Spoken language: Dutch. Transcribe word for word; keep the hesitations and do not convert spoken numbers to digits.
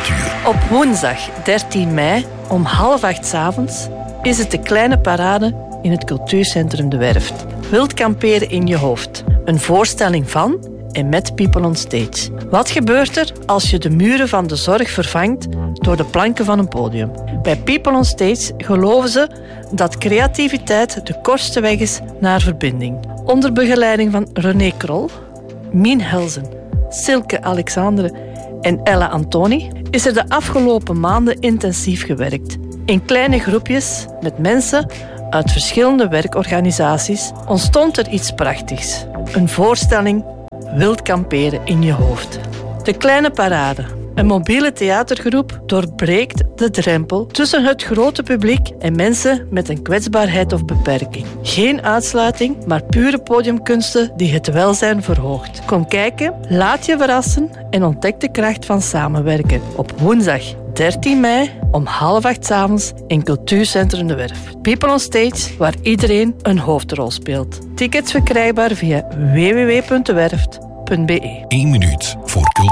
cultuur. Op woensdag dertien mei om half acht 's avonds is het de kleine parade in het cultuurcentrum De Werft. Wild kamperen in je hoofd. Een voorstelling van en met People on Stage. Wat gebeurt er als je de muren van de zorg vervangt door de planken van een podium? Bij People on Stage geloven ze dat creativiteit de kortste weg is naar verbinding. Onder begeleiding van René Krol, Mien Helzen, Silke Alexandre en Ella Antoni is er de afgelopen maanden intensief gewerkt. In kleine groepjes met mensen uit verschillende werkorganisaties ontstond er iets prachtigs. Een voorstelling Wild kamperen in je hoofd. De Kleine Parade, een mobiele theatergroep, doorbreekt de drempel tussen het grote publiek en mensen met een kwetsbaarheid of beperking. Geen uitsluiting, maar pure podiumkunsten die het welzijn verhoogt. Kom kijken, laat je verrassen en ontdek de kracht van samenwerken. Op woensdag dertien mei om half acht 's avonds in Cultuurcentrum De Werf. People on Stage, waar iedereen een hoofdrol speelt. Tickets verkrijgbaar via w w w punt de werft punt b e. Eén minuut voor cultuur.